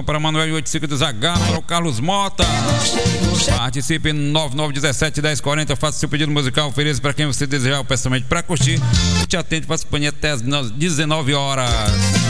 Então, para Manuel 85 do Zagalo, para o Carlos Mota. Participe em 9917-1040. Faça seu pedido musical. Ofereça para quem você desejar, pessoalmente para curtir. Eu te atendo, faço companhia até às 19 horas.